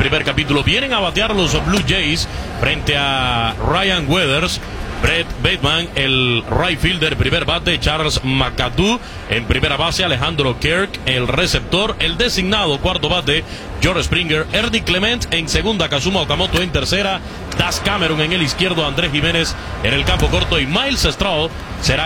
primer capítulo. Vienen a batear los Blue Jays frente a Ryan Weathers. Brett Bateman, el right fielder, primer bate. Charles McAdoo en primera base. Alejandro Kirk, el receptor. El designado cuarto bate, George Springer. Ernie Clement en segunda. Kazuma Okamoto en tercera. Das Cameron en el izquierdo. Andrés Jiménez en el campo corto. Y Miles Straw será